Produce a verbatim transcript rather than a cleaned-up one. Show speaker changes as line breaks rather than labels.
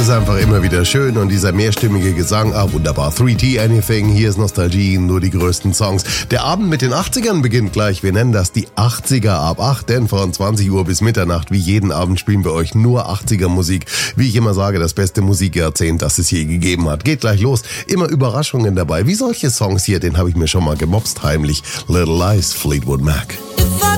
ist einfach immer wieder schön und dieser mehrstimmige Gesang, ah wunderbar, drei T Anything, hier ist Nostalgie, nur die größten Songs. Der Abend mit den achtzigern beginnt gleich, wir nennen das die achtziger ab acht, denn von zwanzig Uhr bis Mitternacht, wie jeden Abend, spielen wir euch nur achtziger Musik. Wie ich immer sage, das beste Musikjahrzehnt, das es je gegeben hat. Geht gleich los, immer Überraschungen dabei, wie solche Songs hier, den habe ich mir schon mal gemobst heimlich. Little Lies, Fleetwood Mac.